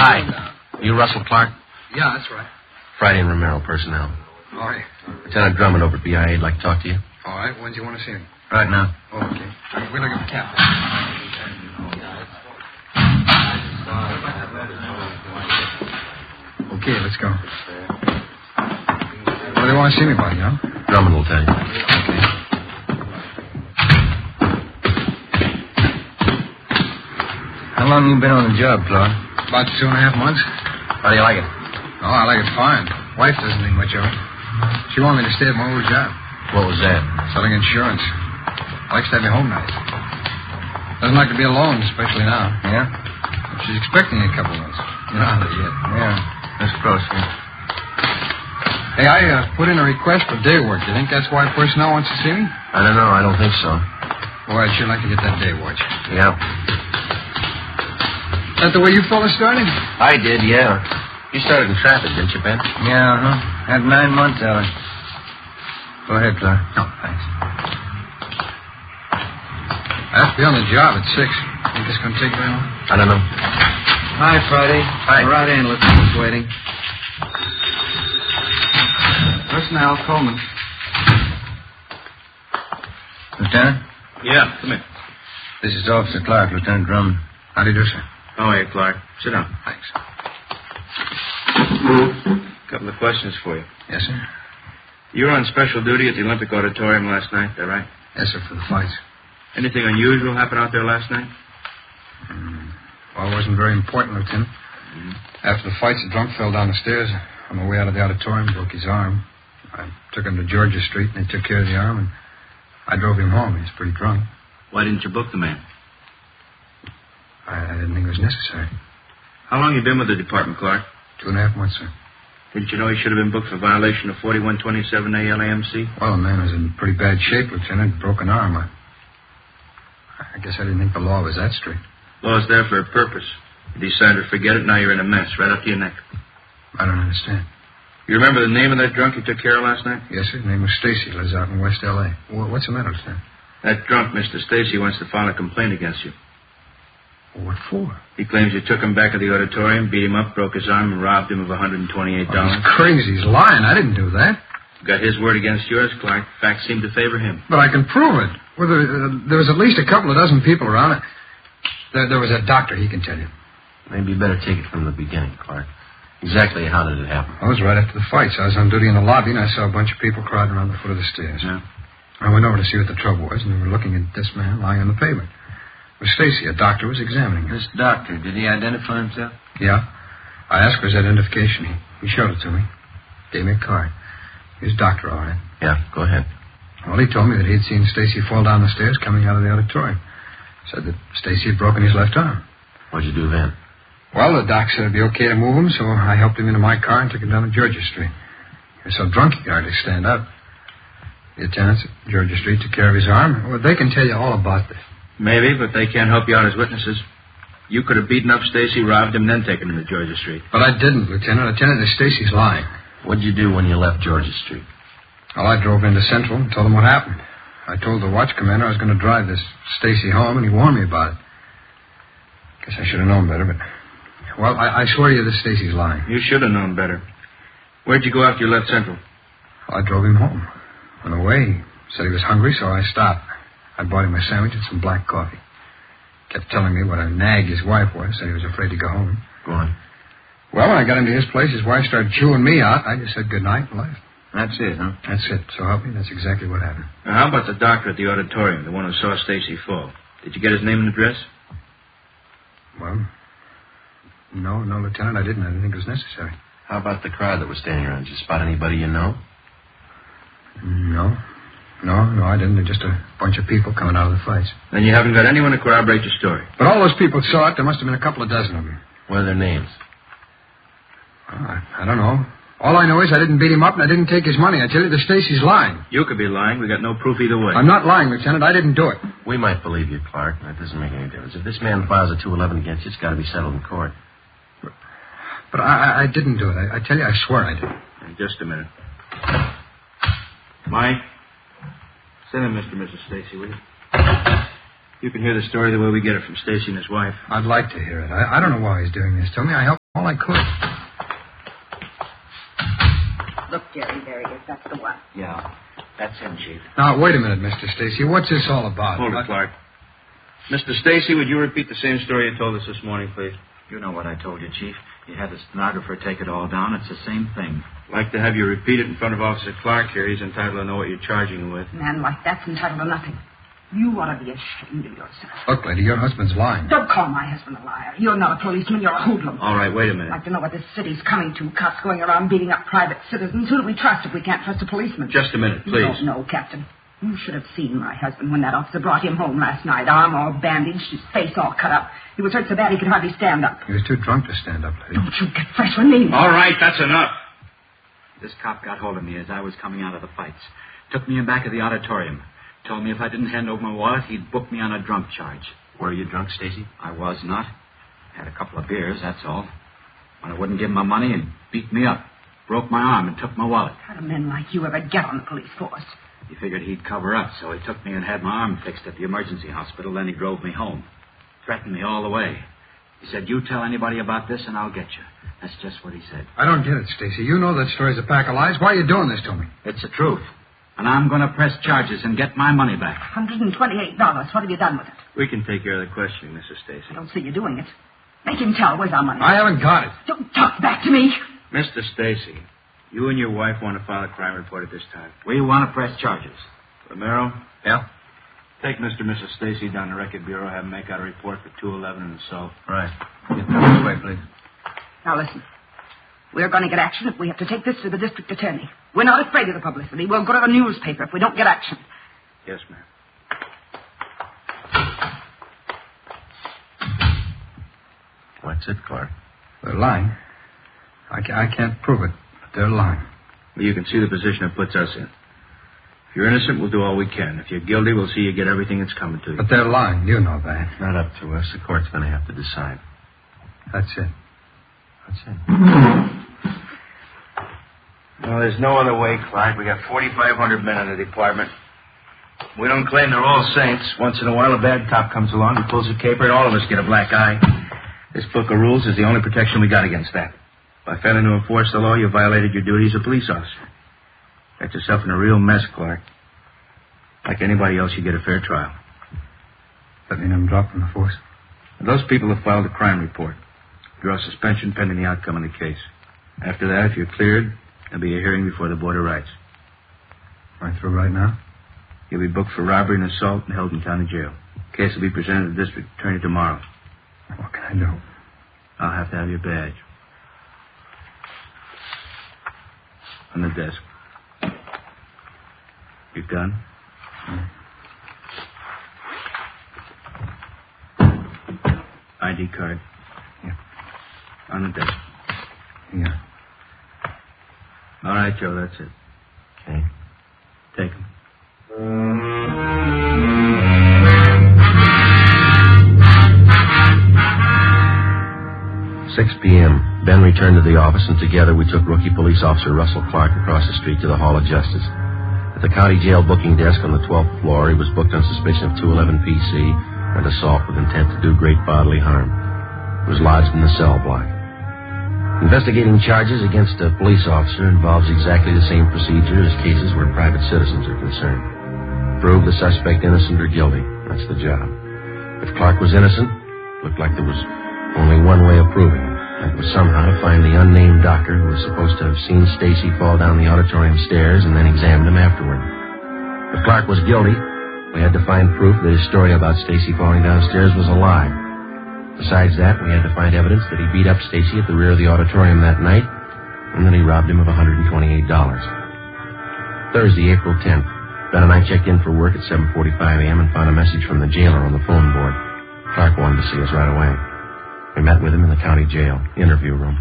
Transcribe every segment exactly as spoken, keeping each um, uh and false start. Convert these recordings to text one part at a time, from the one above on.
Hi. You Russell Clark? Yeah, that's right. Friday and Romero personnel. All right. Lieutenant Drummond over at B I A would like to talk to you. All right. When do you want to see him? Right now. Oh, okay. We're looking for Captain. Okay, let's go. What do they want to see me about, you know? Drummond will tell you. Okay. How long you been on the job, Clark? About two and a half months. How do you like it? Oh, I like it fine. Wife doesn't think much of it. She wanted me to stay at my old job. What was that? Selling insurance. Likes to have me home nights. Doesn't like to be alone, especially now. Yeah? She's expecting a couple of months. You're not there yet. Yeah. Let's proceed. Hey, I uh, put in a request for day work. Do you think that's why personnel wants to see me? I don't know. I don't think so. Boy, I'd sure like to get that day watch. Yeah. Is that the way you fellas started? I did, yeah. You started in traffic, didn't you, Ben? Yeah, huh? Had nine months out of it. Go ahead, Clark. No, thanks. I have to be on the job at six. Think this going to take very long? I don't know. Hi, Friday. Hi. Right in. Lieutenant's waiting. Personnel, Coleman. Lieutenant? Yeah, come in. This is Officer Clark, Lieutenant Drummond. How do you do, sir? Oh, hey, Clark. Sit down. Thanks. Couple of questions for you. Yes, sir? You were on special duty at the Olympic Auditorium last night, is that right? Yes, sir, for the fights. Anything unusual happen out there last night? Mm. Well, it wasn't very important, Lieutenant. Mm-hmm. After the fights, the drunk fell down the stairs. On the way out of the auditorium, broke his arm. I took him to Georgia Street, and they took care of the arm, and I drove him home. He was pretty drunk. Why didn't you book the man? I, I didn't think it was necessary. How long you been with the department, Clark? Two and a half months, sir. Didn't you know he should have been booked for violation of forty-one twenty-seven A L A M C? Well, the man was in pretty bad shape, Lieutenant. Broken arm. I, I guess I didn't think the law was that strict. Law's there for a purpose. You decided to forget it, now you're in a mess, right up to your neck. I don't understand. You remember the name of that drunk you took care of last night? Yes, sir. His name was Stacy. Lives out in West L A. What's the matter, Lieutenant? That drunk, Mister Stacy, wants to file a complaint against you. What for? He claims you took him back to the auditorium, beat him up, broke his arm, and robbed him of one hundred twenty-eight dollars. Oh, he's crazy. He's lying. I didn't do that. Got his word against yours, Clark. Facts seem to favor him. But I can prove it. Well, there, uh, there was at least a couple of dozen people around it. There, there was a doctor. He can tell you. Maybe you better take it from the beginning, Clark. Exactly how did it happen? I was right after the fights. I was on duty in the lobby, and I saw a bunch of people crowding around the foot of the stairs. Yeah. I went over to see what the trouble was, and they were looking at this man lying on the pavement. It was Stacy. A doctor was examining him. This doctor, did he identify himself? Yeah. I asked for his identification. He, he showed it to me. Gave me a card. He was doctor, all right. Yeah, go ahead. Well, he told me that he'd seen Stacy fall down the stairs coming out of the auditorium. Said that Stacy had broken his left arm. What'd you do then? Well, the doc said it'd be okay to move him, so I helped him into my car and took him down to Georgia Street. He was so drunk he could hardly stand up. The attendants at Georgia Street took care of his arm. Well, they can tell you all about this. Maybe, but they can't help you out as witnesses. You could have beaten up Stacy, robbed him, then taken him to Georgia Street. But I didn't, Lieutenant. Lieutenant, Stacy's lying. What'd you do when you left Georgia Street? Well, I drove into Central and told him what happened. I told the watch commander I was going to drive this Stacy home, and he warned me about it. Guess I should have known better, but... Well, I, I swear to you this Stacy's lying. You should have known better. Where'd you go after you left Central? Well, I drove him home. On the way, he said he was hungry, so I stopped. I bought him a sandwich and some black coffee. Kept telling me what a nag his wife was, said he was afraid to go home. Go on. Well, when I got into his place, his wife started chewing me out. I just said goodnight and left. That's it, huh? That's it. So help me, that's exactly what happened. Now, how about the doctor at the auditorium, the one who saw Stacy fall? Did you get his name and address? Well, no, no, Lieutenant, I didn't. I didn't think it was necessary. How about the crowd that was standing around? Did you spot anybody you know? No. No, no, I didn't. Just a bunch of people coming out of the fights. Then you haven't got anyone to corroborate your story. But all those people saw it. There must have been a couple of dozen of them. What are their names? Well, I, I don't know. All I know is I didn't beat him up and I didn't take his money. I tell you, the Stacy's lying. You could be lying. We got no proof either way. I'm not lying, Lieutenant. I didn't do it. We might believe you, Clark. That doesn't make any difference. If this man files a two eleven against you, it's got to be settled in court. But, but I, I didn't do it. I, I tell you, I swear I did. Just a minute. Mike, send in Mister and Missus Stacy, will you? You can hear the story the way we get it from Stacy and his wife. I'd like to hear it. I, I don't know why he's doing this to me. I helped all I could. Look, Jerry, there he is. That's the one. Yeah, that's him, Chief. Now, wait a minute, Mister Stacy. What's this all about? Hold it, Clark. Mister Stacy, would you repeat the same story you told us this morning, please? You know what I told you, Chief. You had the stenographer take it all down. It's the same thing. I'd like to have you repeat it in front of Officer Clark here. He's entitled to know what you're charging him with. A man like that's entitled to nothing. You ought to be ashamed of yourself. Look, lady, your husband's lying. Don't call my husband a liar. You're not a policeman. You're a hoodlum. All right, wait a I'd minute. like to know what this city's coming to. Cops going around beating up private citizens. Who do we trust if we can't trust a policeman? Just a minute, You please. don't know, Captain. You should have seen my husband when that officer brought him home last night. Arm all bandaged, his face all cut up. He was hurt so bad he could hardly stand up. He was too drunk to stand up, lady. Don't you get fresh with me. All right, that's enough. This cop got hold of me as I was coming out of the fights. Took me in back of the auditorium. Told me if I didn't hand over my wallet, he'd book me on a drunk charge. Were you drunk, Stacy? I was not. Had a couple of beers, that's all. When I wouldn't give him my money, and beat me up. Broke my arm and took my wallet. How do men like you ever get on the police force? He figured he'd cover up, so he took me and had my arm fixed at the emergency hospital. Then he drove me home. Threatened me all the way. He said, you tell anybody about this and I'll get you. That's just what he said. I don't get it, Stacy. You know that story's a pack of lies. Why are you doing this to me? It's the truth. And I'm going to press charges and get my money back. one hundred twenty-eight dollars. What have you done with it? We can take care of the questioning, Missus Stacy. I don't see you doing it. Make him tell. Where's our money? I haven't got it. Don't talk back to me. Mister Stacy, you and your wife want to file a crime report at this time. We want to press charges. Romero, Yeah? take Mister and Missus Stacy down to the Record Bureau, have them make out a report for two eleven and assault. Right. Get them this way, please. Now listen. We're going to get action if we have to take this to the district attorney. We're not afraid of the publicity. We'll go to the newspaper if we don't get action. Yes, ma'am. What's it, Clark? They're lying. I, ca- I can't prove it, but they're lying. Well, you can see the position it puts us in. If you're innocent, we'll do all we can. If you're guilty, we'll see you get everything that's coming to you. But they're lying. You know that. Not up to us. The court's going to have to decide. That's it. That's it. Well, there's no other way, Clark. We got forty-five hundred men in the department. We don't claim they're all saints. Once in a while, a bad cop comes along, he pulls a caper, and all of us get a black eye. This book of rules is the only protection we got against that. By failing to enforce the law, you violated your duty as a police officer. Got yourself in a real mess, Clark. Like anybody else, you get a fair trial. That mean I'm dropping the force? And those people have filed a crime report. Draw suspension pending the outcome of the case. After that, if you're cleared, there'll be a hearing before the Board of Rights. Right through right now? You'll be booked for robbery and assault and held in county jail. Case will be presented to the district attorney tomorrow. What can I do? I'll have to have your badge. On the desk. Your gun? I D card. Yeah. On the desk. Yeah. All right, Joe, that's it. Okay. Take him. six p.m. Ben returned to the office, and together we took rookie police officer Russell Clark across the street to the Hall of Justice. At the county jail booking desk on the twelfth floor, he was booked on suspicion of two eleven P C and assault with intent to do great bodily harm. He was lodged in the cell block. Investigating charges against a police officer involves exactly the same procedure as cases where private citizens are concerned. Prove the suspect innocent or guilty. That's the job. If Clark was innocent, it looked like there was only one way of proving it. That was somehow to find the unnamed doctor who was supposed to have seen Stacy fall down the auditorium stairs and then examined him afterward. If Clark was guilty, we had to find proof that his story about Stacy falling downstairs was a lie. Besides that, we had to find evidence that he beat up Stacy at the rear of the auditorium that night and that he robbed him of one hundred twenty-eight dollars. Thursday, April tenth. Ben and I checked in for work at seven forty-five a.m. and found a message from the jailer on the phone board. Clark wanted to see us right away. We met with him in the county jail interview room.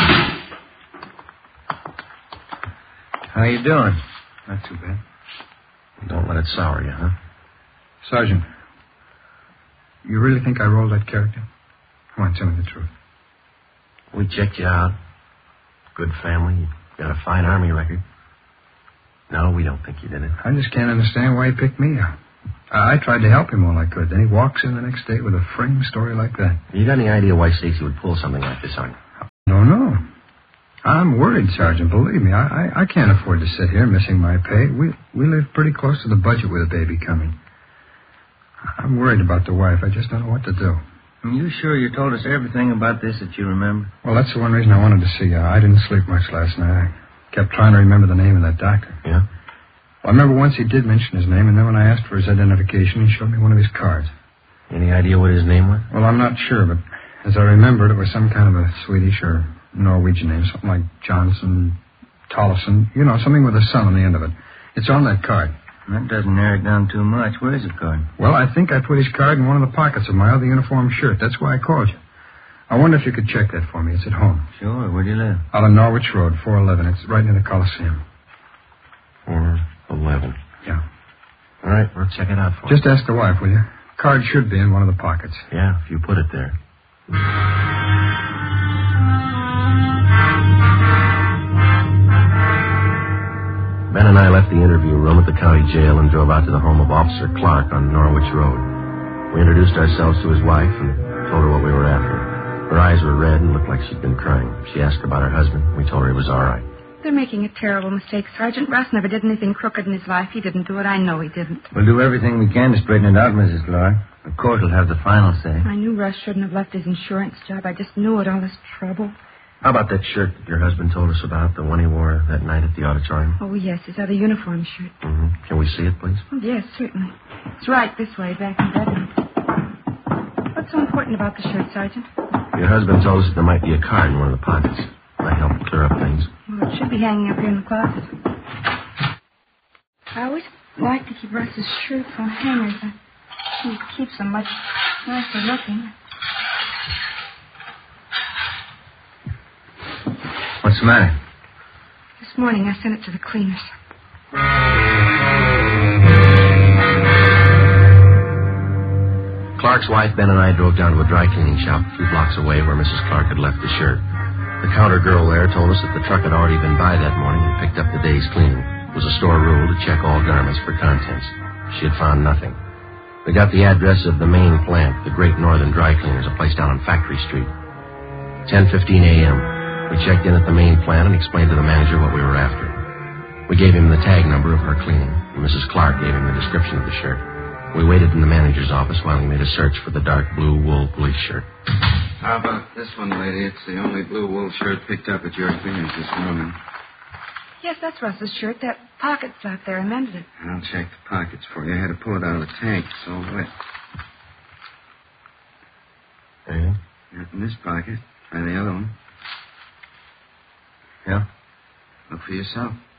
How you doing? Not too bad. Don't let it sour you, huh? Sergeant, you really think I rolled that character? Come on, tell me the truth. We checked you out. Good family. You got a fine Army record. No, we don't think you did it. I just can't understand why he picked me up. I, I tried to help him all I could. Then he walks in the next day with a frame story like that. You got any idea why Stacy would pull something like this on you? No, no. I'm worried, Sergeant. Believe me, I, I, I can't afford to sit here missing my pay. We we live pretty close to the budget with a baby coming. I'm worried about the wife. I just don't know what to do. Are you sure you told us everything about this that you remember? Well, that's the one reason I wanted to see you. I didn't sleep much last night. I kept trying to remember the name of that doctor. Yeah? Well, I remember once he did mention his name, and then when I asked for his identification, he showed me one of his cards. Any idea what his name was? Well, I'm not sure, but as I remembered, it was some kind of a Swedish or Norwegian name, something like Johnson, Tollison, you know, something with a son on the end of it. It's on that card. That doesn't narrow it down too much. Where is the card? Well, I think I put his card in one of the pockets of my other uniform shirt. That's why I called you. I wonder if you could check that for me. It's at home. Sure. Where do you live? Out on Norwich Road, four eleven. It's right near the Coliseum. four eleven. Yeah. All right, we'll check it out for you. Just ask the wife, will you? Card should be in one of the pockets. Yeah, if you put it there. Ben and I left the interview room at the county jail and drove out to the home of Officer Clark on Norwich Road. We introduced ourselves to his wife and told her what we were after. Her eyes were red and looked like she'd been crying. She asked about her husband. We told her he was all right. They're making a terrible mistake, Sergeant. Russ never did anything crooked in his life. He didn't do it. I know he didn't. We'll do everything we can to straighten it out, Missus Clark. The court will have the final say. I knew Russ shouldn't have left his insurance job. I just knew it, all this trouble. How about that shirt that your husband told us about, the one he wore that night at the auditorium? Oh, yes, his other uniform shirt. Mm-hmm. Can we see it, please? Oh, yes, certainly. It's right this way, back in bed. What's so important about the shirt, Sergeant? Your husband told us that there might be a card in one of the pockets. Might help clear up things. Well, it should be hanging up here in the closet. I always like to keep Russ's shirts on hangers. He keeps them much nicer looking. What's the matter? This morning I sent it to the cleaners. Clark's wife, Ben, and I drove down to a dry cleaning shop a few blocks away where Missus Clark had left the shirt. The counter girl there told us that the truck had already been by that morning and picked up the day's cleaning. It was a store rule to check all garments for contents. She had found nothing. We got the address of the main plant, the Great Northern Dry Cleaners, a place down on Factory Street. ten fifteen a.m. We checked in at the main plant and explained to the manager what we were after. We gave him the tag number of her cleaning, and Missus Clark gave him the description of the shirt. We waited in the manager's office while he made a search for the dark blue wool police shirt. How about this one, lady? It's the only blue wool shirt picked up at your cleaners this morning. Yes, that's Russ's shirt. That pocket's out there. I mended it. I'll check the pockets for you. I had to pull it out of the tank. It's all wet. Yeah? Not in this pocket. Try the other one. Yeah? Look for yourself.